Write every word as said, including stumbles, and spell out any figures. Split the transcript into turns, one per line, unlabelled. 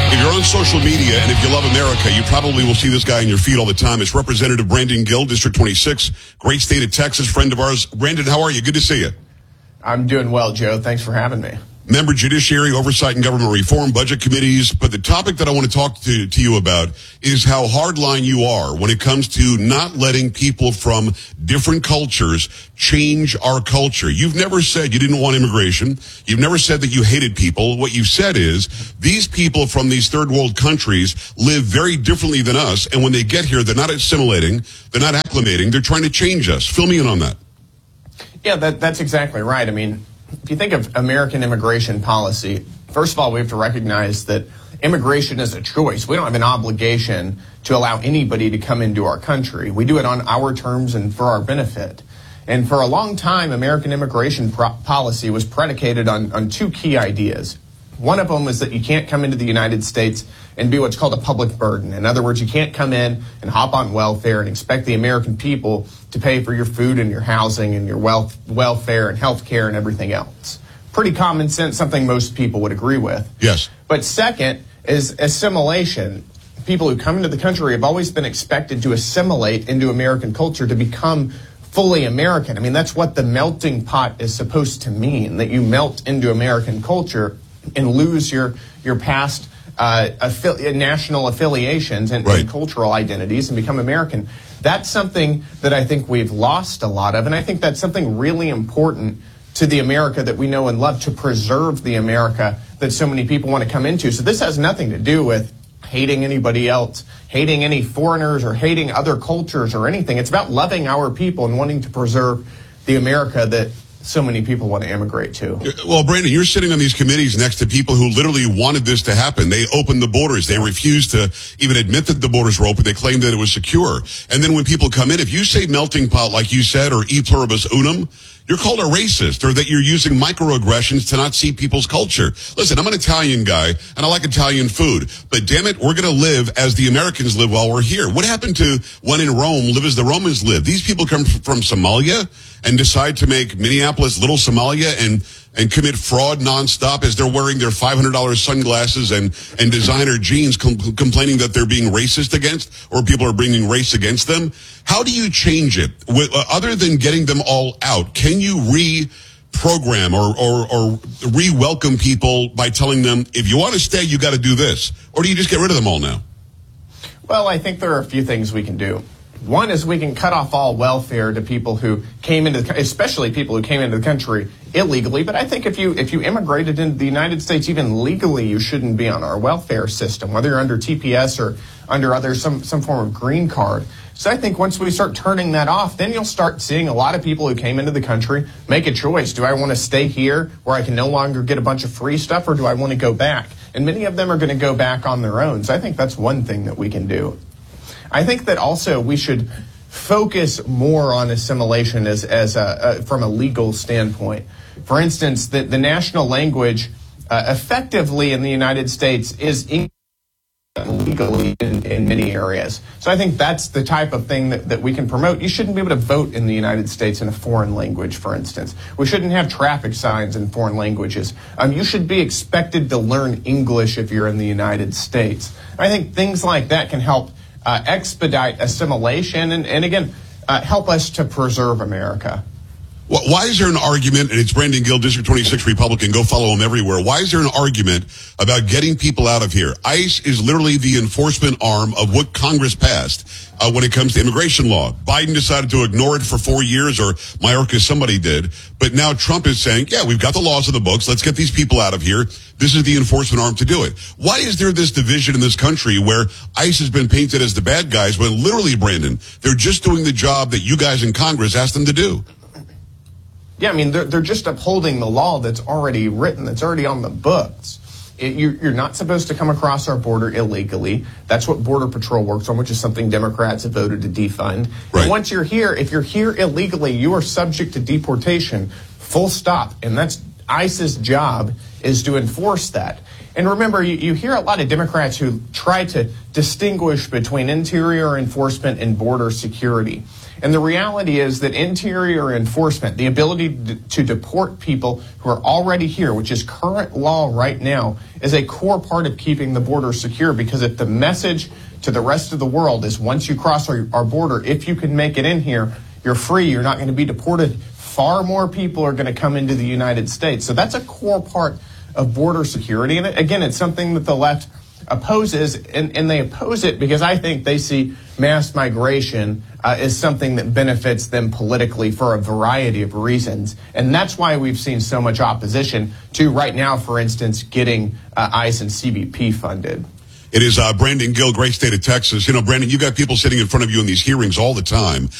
If you're on social media and if you love America, you probably will see this guy in your feed all the time. It's Representative Brandon Gill, District twenty-six, great state of Texas, friend of ours. Brandon, how are you? Good to see you.
I'm doing well, Joe. Thanks for having me.
Member Judiciary, Oversight and Government Reform, Budget Committees. But the topic that I want to talk to, to you about is how hardline you are when it comes to not letting people from different cultures change our culture. You've never said you didn't want immigration. You've never said that you hated people. What you've said is these people from these third world countries live very differently than us. And when they get here, they're not assimilating. They're not acclimating. They're trying to change us. Fill me in on that.
Yeah, that, that's exactly right. I mean, if you think of American immigration policy, first of all, we have to recognize that immigration is a choice. We don't have an obligation to allow anybody to come into our country. We do it on our terms and for our benefit. And for a long time, American immigration pro- policy was predicated on, on two key ideas. One of them was that you can't come into the United States and be what's called a public burden. In other words, you can't come in and hop on welfare and expect the American people to pay for your food and your housing and your wealth, welfare and health care and everything else. Pretty common sense, something most people would agree with.
Yes.
But second is assimilation. People who come into the country have always been expected to assimilate into American culture to become fully American. I mean, that's what the melting pot is supposed to mean, that you melt into American culture and lose your, your past uh, affi- national affiliations and,
right.
and cultural identities and become American. That's something that I think we've lost a lot of, and I think that's something really important to the America that we know and love, to preserve the America that so many people want to come into. So this has nothing to do with hating anybody else, hating any foreigners or hating other cultures or anything. It's about loving our people and wanting to preserve the America that so many people want to immigrate to.
Well, Brandon, you're sitting on these committees next to people who literally wanted this to happen. They opened the borders. They refused to even admit that the borders were open. They claimed that it was secure. And then when people come in, if you say melting pot, like you said, or e pluribus unum, you're called a racist, or that you're using microaggressions to not see people's culture. Listen, I'm an Italian guy, and I like Italian food. But damn it, we're going to live as the Americans live while we're here. What happened to when in Rome, live as the Romans live? These people come from Somalia and decide to make Minneapolis little Somalia and and commit fraud nonstop as they're wearing their five hundred dollars sunglasses and, and designer jeans, com- complaining that they're being racist against, or people are bringing race against them. How do you change it? With, uh, other than getting them all out, can you reprogram or, or, or re-welcome people by telling them, if you want to stay, you got to do this? Or do you just get rid of them all now?
Well, I think there are a few things we can do. One is we can cut off all welfare to people who came into the, especially people who came into the country illegally. But I think if you if you immigrated into the United States even legally, you shouldn't be on our welfare system, whether you're under T P S or under other some some form of green card. So I think once we start turning that off, then you'll start seeing a lot of people who came into the country make a choice. Do I want to stay here where I can no longer get a bunch of free stuff, or do I want to go back? And many of them are going to go back on their own. So I think that's one thing that we can do. I think that also we should focus more on assimilation as, as a, a, from a legal standpoint. For instance, the, the national language uh, effectively in the United States is English legally in, in many areas. So I think that's the type of thing that, that we can promote. You shouldn't be able to vote in the United States in a foreign language, for instance. We shouldn't have traffic signs in foreign languages. Um, you should be expected to learn English if you're in the United States. I think things like that can help Uh, expedite assimilation and, and again, uh, help us to preserve America.
Well, why is there an argument, and it's Brandon Gill, District twenty-six Republican, go follow him everywhere. Why is there an argument about getting people out of here? ICE is literally the enforcement arm of what Congress passed uh, when it comes to immigration law. Biden decided to ignore it for four years, or Mayorkas, somebody did. But now Trump is saying, yeah, we've got the laws in the books. Let's get these people out of here. This is the enforcement arm to do it. Why is there this division in this country where ICE has been painted as the bad guys when literally, Brandon, they're just doing the job that you guys in Congress asked them to do?
Yeah, I mean, they're, they're just upholding the law that's already written, that's already on the books. It, you're, you're not supposed to come across our border illegally. That's what Border Patrol works on, which is something Democrats have voted to defund.
Right.
And once you're here, if you're here illegally, you are subject to deportation, full stop. And that's ICE's job, is to enforce that. And remember, you, you hear a lot of Democrats who try to distinguish between interior enforcement and border security. And the reality is that interior enforcement, the ability to, to deport people who are already here, which is current law right now, is a core part of keeping the border secure. Because if the message to the rest of the world is once you cross our, our border, if you can make it in here, you're free, you're not going to be deported, far more people are going to come into the United States. So that's a core part of border security. And again, it's something that the left opposes, and, and they oppose it because I think they see mass migration uh, as something that benefits them politically for a variety of reasons. And that's why we've seen so much opposition to right now, for instance, getting uh, ICE and C B P funded.
It is uh, Brandon Gill, great state of Texas. You know, Brandon, you got people sitting in front of you in these hearings all the time.